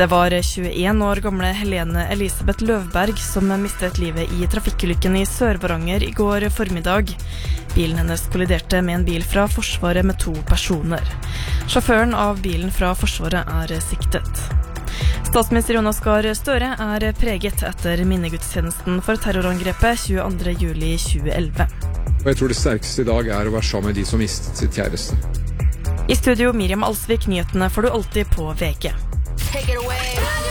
Det var 21 år gamle Helene Elisabeth Løvberg som mistet livet I trafikkulykken I Sør-Varanger I går formiddag. Bilen hennes kolliderte med en bil fra Forsvaret med 2 personer. Sjåføren av bilen fra Forsvaret siktet. Statsminister Jonas Gahr Støre preget etter minnegudstjenesten for terrorangrepet 22. juli 2011. Og jeg tror det sterkeste I dag å være sammen med de som mistet sitt kjæreste. I studio Miriam Alsvik, nyhetene får du alltid på VG. Take it away.